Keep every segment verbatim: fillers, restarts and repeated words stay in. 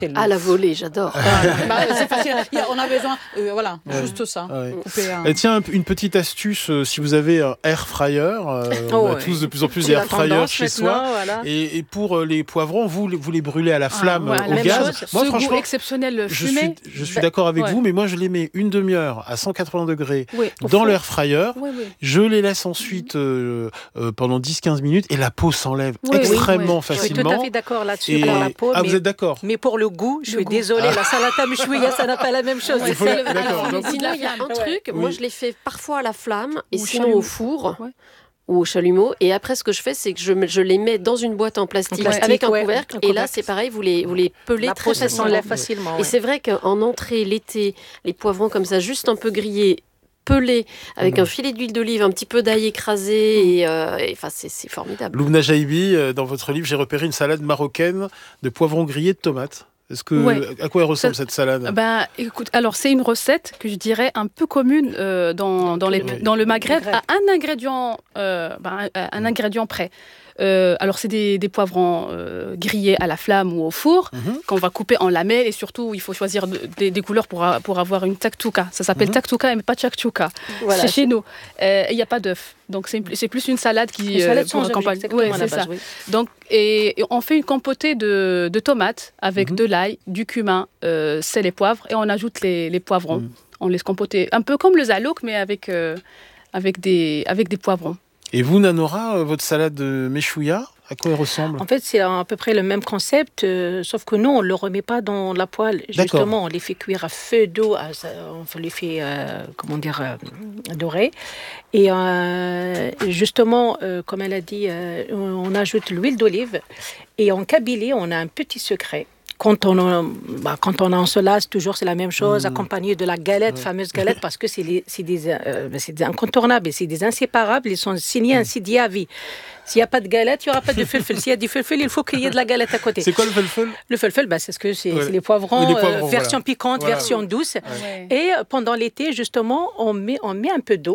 À la volée, j'adore. bah, c'est facile. On a besoin, euh, voilà, ouais. juste ça. Ouais. Couper un... Et tiens, une petite astuce, euh, si vous avez un air fryer, euh, on oh, a ouais. tous de plus en plus d'air fryer chez soi. Voilà. Et, et pour euh, les poivrons, vous, vous les brûlez à la flamme, ah, ouais, au la gaz. chose, moi, franchement, exceptionnel je fumé. suis, je suis bah, d'accord avec ouais. vous, mais moi, je les mets une demi-heure à cent quatre-vingts degrés oui, dans l'air fryer. Oui, oui. Je les laisse ensuite euh, euh, pendant dix à quinze minutes et la peau s'enlève oui, extrêmement oui. facilement. Je suis tout à fait d'accord là-dessus et... pour la peau. Ah, mais... vous êtes d'accord? Mais pour le goût, je suis désolée. Désolée, ah. la salata mouchouia, ça n'a pas la même chose. Il faut le... D'accord. Donc, sinon, il y a un truc, ouais. moi oui. je les fais parfois à la flamme et ou sinon chalumeau. au four ouais. ou au chalumeau. Et après, ce que je fais, c'est que je, me, je les mets dans une boîte en plastique, plastique avec un ouais. couvercle. Un et couvercle. Là, c'est pareil, vous les, vous les pelez la très facilement. s'enlève facilement. Et Ouais. c'est vrai qu'en entrée, l'été, les poivrons comme ça, juste un peu grillés, pelé avec mmh. un filet d'huile d'olive, un petit peu d'ail écrasé, mmh. et, euh, et enfin c'est, c'est formidable. Loubna Jaibi, dans votre livre, j'ai repéré une salade marocaine de poivrons grillés de tomates. Est-ce que, ouais. À quoi elle ressemble ça, cette salade? Ben, écoute, alors c'est une recette que je dirais un peu commune euh, dans, dans, les, ouais. dans le Maghreb, à un ingrédient, euh, ben, un ingrédient près. Euh, alors c'est des, des poivrons euh, grillés à la flamme ou au four mm-hmm. qu'on va couper en lamelles et surtout il faut choisir de, des, des couleurs pour, pour avoir une taktouka. Ça s'appelle mm-hmm. taktouka mais pas tchaktchouka. Voilà, c'est, c'est chez nous. Il euh, n'y a pas d'œuf. Donc c'est, c'est plus une salade qui une salade pour accompagner. Oui, c'est ça. Oui. Donc et, et on fait une compotée de, de tomates avec mm-hmm. de l'ail, du cumin, euh, sel et poivre et on ajoute les, les poivrons. Mm. On laisse compoter un peu comme le zalouk mais avec euh, avec des avec des poivrons. Et vous, Nanora, votre salade de méchouia, à quoi elle ressemble? En fait, c'est à peu près le même concept, euh, sauf que nous, on ne le remet pas dans la poêle. D'accord. Justement, on les fait cuire à feu d'eau, à, on les fait, euh, comment dire, euh, dorer. Et euh, justement, euh, comme elle a dit, euh, on ajoute l'huile d'olive. Et en Kabylie, on a un petit secret. Quand on, a, bah, quand on a un solace, toujours c'est la même chose, mmh. accompagné de la galette, ouais. fameuse galette, parce que c'est, les, c'est, des, euh, c'est des incontournables, c'est des inséparables, ils sont signés mmh. ainsi dit à vie. S'il n'y a pas de galette, il n'y aura pas de felfel. S'il y a du felfel, il faut qu'il y ait de la galette à côté. C'est quoi le felfel? Le felfel, bah, c'est, ce que c'est, ouais. c'est les poivrons, les poivrons euh, version voilà. piquante, voilà. version douce. Ouais. Et pendant l'été, justement, on met, on met un peu d'eau.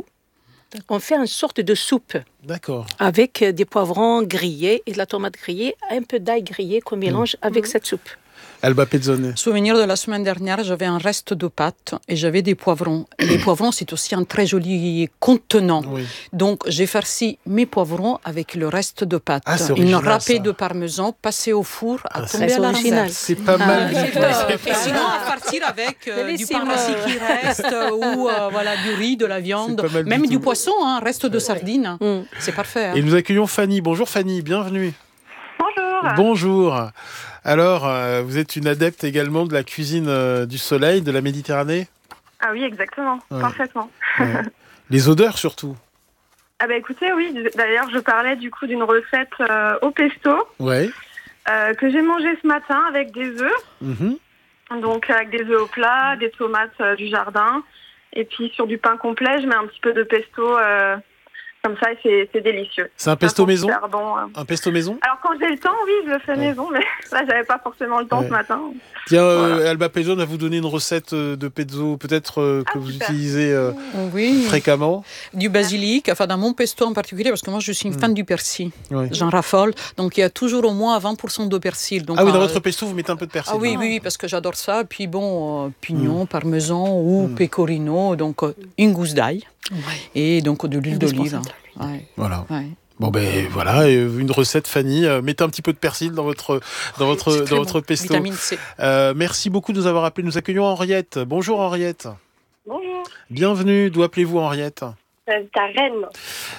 On fait une sorte de soupe. D'accord. Avec des poivrons grillés et de la tomate grillée, un peu d'ail grillé qu'on mélange mmh. avec mmh. cette soupe. Alba Pezzone. Souvenir de la semaine dernière, j'avais un reste de pâtes et j'avais des poivrons. Les poivrons, c'est aussi un très joli contenant. Oui. Donc, j'ai farci mes poivrons avec le reste de pâtes. Ah, c'est Une original, râpée ça. de parmesan passée au four à ah, tomber à la original. C'est pas mal. Ah, et sinon, à partir avec euh, du parmassi qui reste ou euh, voilà, du riz, de la viande, même du, du poisson, hein, reste de sardines. Mm. C'est parfait. Hein. Et nous accueillons Fanny. Bonjour Fanny, bienvenue. Bonjour. Bonjour. Alors, euh, vous êtes une adepte également de la cuisine euh, du soleil, de la Méditerranée? Ah oui, exactement, ouais. parfaitement. Ouais. Les odeurs surtout. Ah bah écoutez, oui, d'ailleurs je parlais du coup d'une recette euh, au pesto ouais. euh, que j'ai mangée ce matin avec des œufs. Mm-hmm. Donc avec des œufs au plat, des tomates euh, du jardin. Et puis sur du pain complet, je mets un petit peu de pesto... Euh, Comme ça, c'est, c'est délicieux. C'est un pesto maison bon, hein. Un pesto maison? Alors, quand j'ai le temps, oui, je le fais ouais. maison, mais là, j'avais pas forcément le temps ouais. ce matin. Tiens, voilà. euh, Alba Pezzone, à vous donner une recette de pezzo, peut-être euh, que ah, vous super. utilisez euh, oui. fréquemment. Du basilic, enfin dans mon pesto en particulier, parce que moi, je suis une mmh. fan du persil. Ouais. J'en raffole. Donc, il y a toujours au moins vingt pour cent de persil. Donc, ah oui, dans euh, votre pesto, vous mettez un peu de persil. Ah oui, oui, oui, parce que j'adore ça. Puis bon, euh, pignon, mmh. parmesan ou mmh. pecorino, donc euh, une gousse d'ail. Ouais. Et donc de l'huile d'olive. Ouais. Voilà. Ouais. Bon ben voilà, une recette Fanny. Euh, mettez un petit peu de persil dans votre dans votre dans votre bon. pesto. Vitamine C. Euh, merci beaucoup de nous avoir appelés. Nous accueillons Henriette. Bonjour Henriette. Bonjour. Bienvenue. D'où appelez-vous Henriette? C'est à Rennes.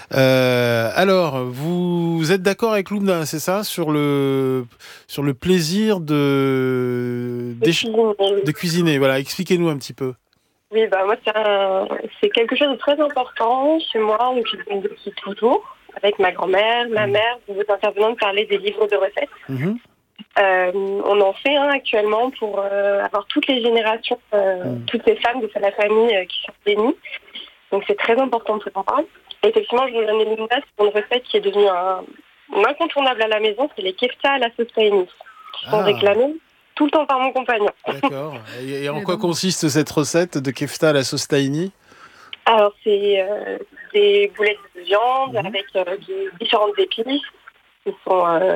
Euh, alors, vous êtes d'accord avec Loubna, c'est ça, sur le sur le plaisir de de, cuisiner. de cuisiner. Voilà, expliquez-nous un petit peu. Oui, bah moi c'est, un, c'est quelque chose de très important chez moi. On cuisine depuis toujours avec ma grand-mère, ma mmh. mère, vous intervenant de parler des livres de recettes. Mmh. Euh, on en fait un actuellement pour euh, avoir toutes les générations, euh, mmh. toutes les femmes de la famille euh, qui sont bénies. Donc c'est très important de se parler. Effectivement, je vous donne une note pour une recette qui est devenue un, un incontournable à la maison, c'est les kefta à la sauce tahini, qui sont ah. réclamés tout le temps par mon compagnon. D'accord. Et, et en quoi consiste cette recette de kefta à la sauce tahini? Alors, c'est euh, des boulettes de viande mmh. avec euh, des différentes épices qui sont euh,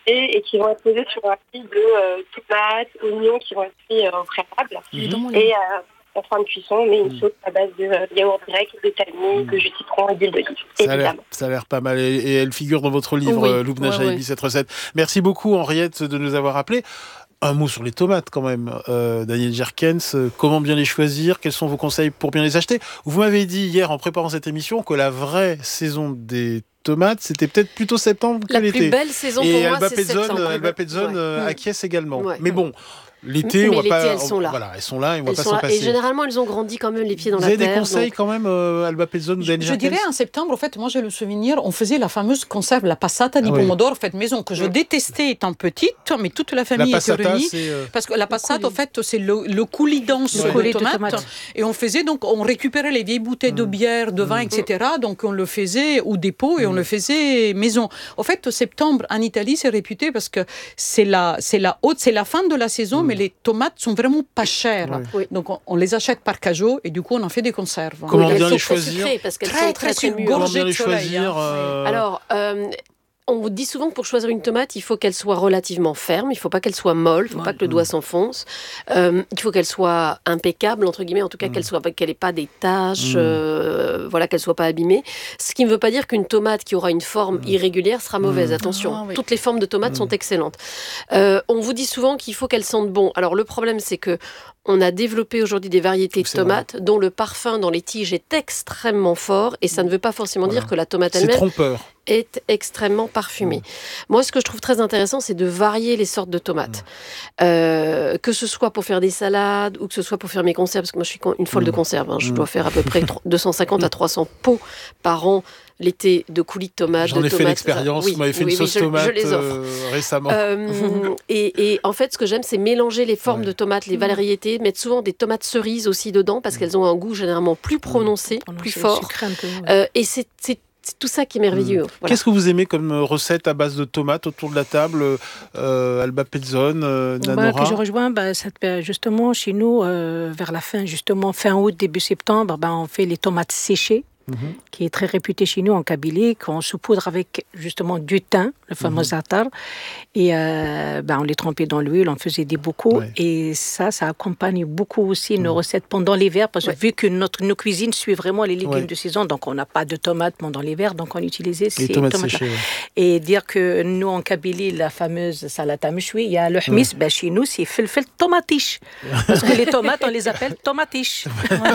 et, et qui vont être posés sur un riz de euh, tomates, oignons qui vont être cuits euh, au préalable. Mmh. Et euh, en fin de cuisson, on met une sauce à base de euh, yaourt grec, de tahini, mmh. de jus de citron et d'huile d'olive. Ça a, l'air, ça a l'air pas mal. Et, et elle figure dans votre livre, oui. euh, Loubna Jahibi, ouais, ouais. cette recette. Merci beaucoup, Henriette, de nous avoir appelés. Un mot sur les tomates quand même, euh, Daniel Jerkens. Euh, comment bien les choisir? Quels sont vos conseils pour bien les acheter? Vous m'avez dit hier en préparant cette émission que la vraie saison des tomates, c'était peut-être plutôt septembre que la l'été. La plus belle saison pour et moi, Alba c'est Pezzone, septembre. Alba Pezzone ouais. acquiesce également. Ouais. Mais bon... mais L'été, on va l'été, pas. Elles sont là. Voilà, elles sont là et on elles va pas s'en passer. Et généralement, elles ont grandi quand même les pieds dans vous la terre. Vous avez des conseils donc... quand même, euh, Alba Pezzone, Je, je dirais en septembre, en fait, moi j'ai le souvenir, on faisait la fameuse conserve, la passata di ah, pomodoro, oui. faite maison, que je détestais étant petite, mais toute la famille la était réunie. Euh... Parce que la passata, en fait, c'est le, le coulis-danse ouais. de tomates. tomate. Et on faisait donc, on récupérait les vieilles bouteilles mmh. de bière, de vin, mmh. et cetera. Donc on le faisait au dépôt et mmh. on le faisait maison. En fait, septembre en Italie, c'est réputé parce que c'est la, c'est la haute, c'est la fin de la saison, mmh. mais les tomates sont vraiment pas chères. Oui. Donc on, on les achète par cajot et du coup on en fait des conserves. Comment oui, bien les choisir? Parce qu'elles très, sont très, très, très, très Comment bien les soleil, choisir hein. euh... Alors, euh, on vous dit souvent que pour choisir une tomate, il faut qu'elle soit relativement ferme, il ne faut pas qu'elle soit molle, il ne faut ouais. pas que le doigt s'enfonce, euh, il faut qu'elle soit impeccable, entre guillemets, en tout cas mmh. qu'elle soit, qu'elle n'ait pas des taches, mmh. euh, voilà, qu'elle ne soit pas abîmée. Ce qui ne veut pas dire qu'une tomate qui aura une forme mmh. irrégulière sera mauvaise, mmh. attention. Ah, oui. Toutes les formes de tomates mmh. sont excellentes. Euh, on vous dit souvent qu'il faut qu'elles sentent bon. Alors le problème, c'est que on a développé aujourd'hui des variétés c'est de tomates vrai. dont le parfum dans les tiges est extrêmement fort et ça ne veut pas forcément voilà. dire que la tomate elle-même trompeur. est extrêmement parfumée. Mmh. Moi, ce que je trouve très intéressant, c'est de varier les sortes de tomates. Mmh. Euh, que ce soit pour faire des salades ou que ce soit pour faire mes conserves, parce que moi, je suis une folle mmh. de conserves. Hein. Je mmh. dois faire à peu près deux cent cinquante à trois cents pots par an l'été de coulis de tomates. J'en de ai tomates, fait l'expérience, oui, vous m'avez fait oui, une sauce oui, je, tomate je les offre. Euh, récemment. Euh, et, et en fait, ce que j'aime, c'est mélanger les formes ouais. de tomates, les variétés, mettre souvent des tomates cerises aussi dedans, parce qu'elles ont un goût généralement plus prononcé, mmh. plus fort. Peu, ouais. euh, et c'est, c'est C'est tout ça qui est merveilleux. Mmh. Voilà. Qu'est-ce que vous aimez comme recette à base de tomates autour de la table, euh, Alba Pezzone, euh, Nanora? Bah, que je rejoins, bah, ça, justement, chez nous, euh, vers la fin, justement, fin août, début septembre, bah, on fait les tomates séchées. Mmh. Qui est très réputé chez nous en Kabylie, qu'on saupoudre avec justement du thym, le fameux mmh. za'atar, et euh, ben, on les trempait dans l'huile, on faisait des bocaux, ouais. et ça, ça accompagne beaucoup aussi mmh. nos recettes pendant l'hiver, parce que ouais. vu que notre, nos cuisines suivent vraiment les légumes ouais. de saison, donc on n'a pas de tomates pendant l'hiver, donc on utilisait ces tomates tomates séchées, ouais. Et dire que nous en Kabylie, la fameuse salata meshwi, il y a le hmis, ouais. ben, chez nous c'est filfil tomatiche, parce que les tomates on les appelle tomatiches.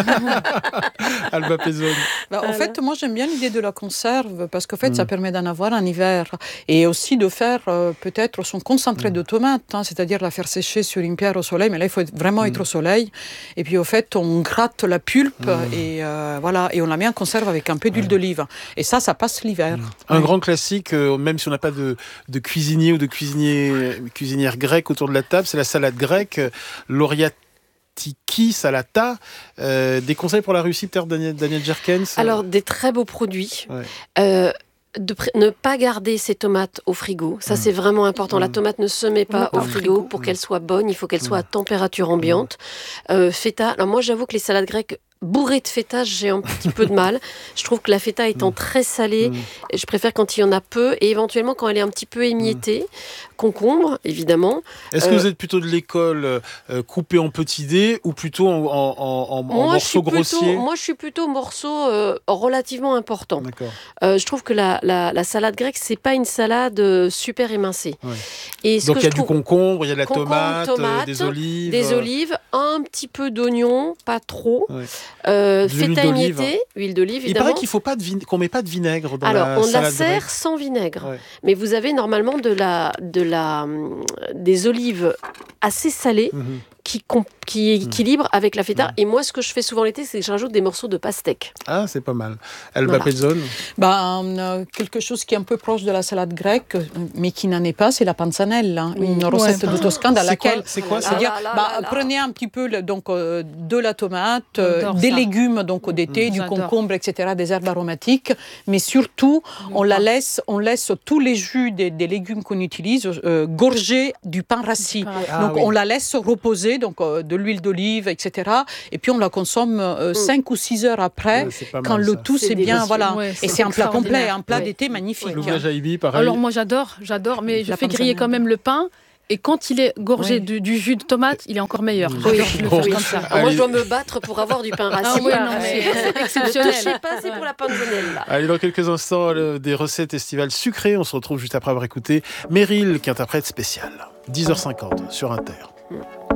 Alba Pezzone. Bah, en fait, moi, j'aime bien l'idée de la conserve parce qu'en fait, mmh. ça permet d'en avoir en hiver et aussi de faire euh, peut-être son concentré mmh. de tomates, hein, c'est-à-dire la faire sécher sur une pierre au soleil. Mais là, il faut vraiment mmh. être au soleil. Et puis, au fait, on gratte la pulpe mmh. et euh, voilà, et on la met en conserve avec un peu d'huile ouais. d'olive. Et ça, ça passe l'hiver. Mmh. Un ouais. grand classique, euh, même si on n'a pas de, de cuisinier ou de cuisinier, cuisinière grecque autour de la table, c'est la salade grecque, lauréate. Tiki, salata, euh, des conseils pour la Russie, peut-être Daniel, Daniel Jerkens? Alors, des très beaux produits. Ouais. Euh, de pr- ne pas garder ses tomates au frigo, ça mmh. c'est vraiment important. Mmh. La tomate ne se met pas mmh. au frigo, frigo. Pour mmh. qu'elle soit bonne, il faut qu'elle soit à température ambiante. Mmh. Euh, feta, alors moi j'avoue que les salades grecques bourrées de feta, j'ai un petit peu de mal. Je trouve que la feta étant mmh. très salée, mmh. je préfère quand il y en a peu, et éventuellement quand elle est un petit peu émiettée. Mmh. Concombre, évidemment. Est-ce euh, que vous êtes plutôt de l'école euh, coupée en petits dés ou plutôt en, en, en, en morceaux grossiers? plutôt, Moi, je suis plutôt morceaux euh, relativement importants. Euh, je trouve que la, la, la salade grecque, c'est pas une salade super émincée. Ouais. Et ce Donc, il y a du concombre, il y a de la tomate, tomate, des olives. Des olives, un petit peu d'oignon, pas trop. Ouais. Euh, feta émietté, huile d'olive, évidemment. Il paraît qu'il faut pas de vin... qu'on ne met pas de vinaigre dans Alors, la salade on la sert grecque. sans vinaigre. Ouais. Mais vous avez normalement de la... De La, des olives assez salées mmh. qui, qui équilibrent mmh. avec la feta. Mmh. Et moi, ce que je fais souvent l'été, c'est que je rajoute des morceaux de pastèque. Ah, c'est pas mal. Alba Pezzone. Bah, euh, quelque chose qui est un peu proche de la salade grecque, mais qui n'en est pas, c'est la panzanella, hein, une ouais, recette de Toscane dans c'est laquelle... Quoi, c'est quoi ça? C'est-à-dire, bah, prenez un petit peu donc, euh, de la tomate, euh, des ça. légumes donc, d'été, mmh. du J'adore. concombre, et cetera, des herbes aromatiques, mais surtout, mmh. on la laisse, on laisse tous les jus des, des légumes qu'on utilise euh, gorgés du pain rassis. Ah, donc, oui. on la laisse reposer fait, donc euh, de l'huile d'olive, et cetera. Et puis on la consomme euh, cinq mm. ou six heures après, ouais, quand mal, le ça. tout c'est, c'est bien, voilà. Ouais, c'est et c'est un plat complet, un plat ouais. d'été magnifique. Loubna Jahibi, pareil. Alors moi j'adore, j'adore, mais je fais griller quand même le pain. Et quand il est gorgé oui. du, du jus de tomate, il est encore meilleur. Oui. Je le bon. fais comme ça. Alors moi, je dois me battre pour avoir du pain rassis. Ah oui, non, mais c'est exceptionnel. Ne touchez pas, c'est pour la panzanelle, là. Allez, dans quelques instants, le, des recettes estivales sucrées. On se retrouve juste après avoir écouté Meryl, qui interprète spécial. dix heures cinquante sur Inter. Mm.